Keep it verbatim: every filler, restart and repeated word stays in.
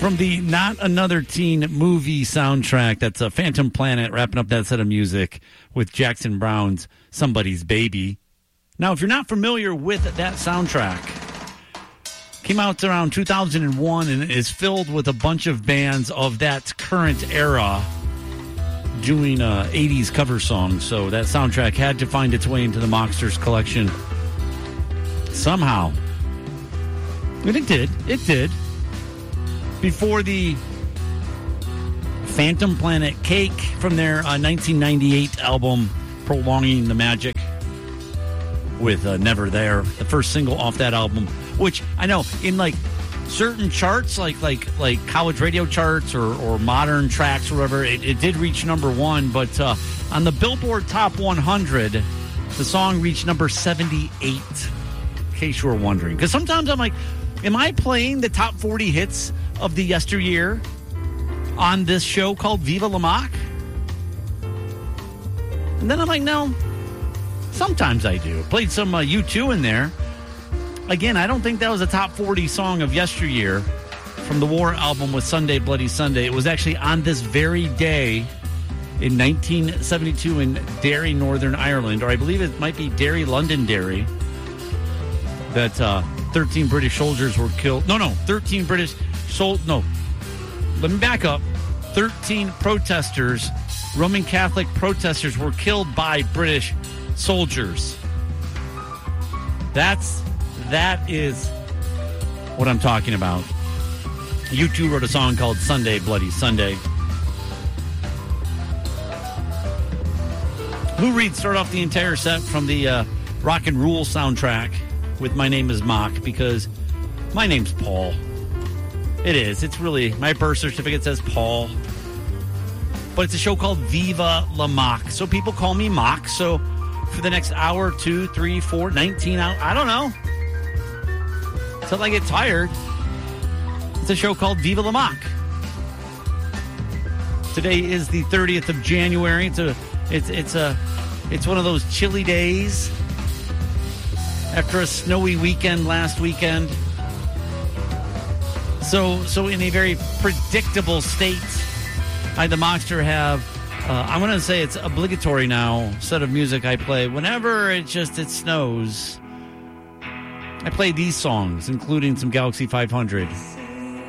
From the Not Another Teen movie soundtrack, that's a Phantom Planet, wrapping up that set of music with Jackson Browne's Somebody's Baby. Now, if you're not familiar with that soundtrack, came out around two thousand one and is filled with a bunch of bands of that current era doing uh, eighties cover songs. So that soundtrack had to find its way into the Mocksters collection somehow. And it did. It did. Before the Phantom Planet Cake from their uh, nineteen ninety-eight album, Prolonging the Magic, with uh, Never There, the first single off that album, which I know in like certain charts, like like like college radio charts or, or modern tracks or whatever, it, it did reach number one. But uh, on the Billboard Top one hundred, the song reached number seventy-eight, in case you were wondering. Because sometimes I'm like, am I playing the top forty hits of the yesteryear on this show called Viva La Mock? And then I'm like, no, sometimes I do. Played some uh, U two in there. Again, I don't think that was a top forty song of yesteryear from the War album with Sunday Bloody Sunday. It was actually on this very day in nineteen seventy-two in Derry, Northern Ireland, or I believe it might be Derry, Londonderry, that uh, thirteen British soldiers were killed. No, no, thirteen British sol- No, let me back up. thirteen protesters, Roman Catholic protesters, were killed by British soldiers. That's, that is what I'm talking about. U two wrote a song called Sunday Bloody Sunday. Lou Reed started off the entire set from the uh, Rock and Roll soundtrack with My Name is Mock, because my name's Paul. It is. It's really, my birth certificate says Paul. But it's a show called Viva La Mock. So people call me Mock. So for the next hour, two, three, four, nineteen hours, I don't know. Until I get tired. It's a show called Viva La Mock. Today is the thirtieth of January. It's a, it's, it's a, it's one of those chilly days after a snowy weekend last weekend. So, so in a very predictable state, I, the Mockster, have, uh, I'm going to say it's obligatory now, set of music I play. Whenever it just, it snows, I play these songs, including some Galaxy five hundred.